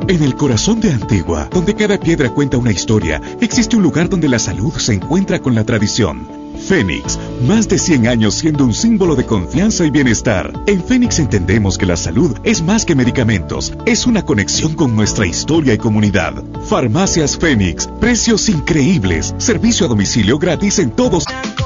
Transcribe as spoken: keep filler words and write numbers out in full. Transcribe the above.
En el corazón de Antigua, donde cada piedra cuenta una historia, existe un lugar donde la salud se encuentra con la tradición. Fénix, más de cien años siendo un símbolo de confianza y bienestar. En Fénix entendemos que la salud es más que medicamentos, es una conexión con nuestra historia y comunidad. Farmacias Fénix, precios increíbles, servicio a domicilio gratis en todos...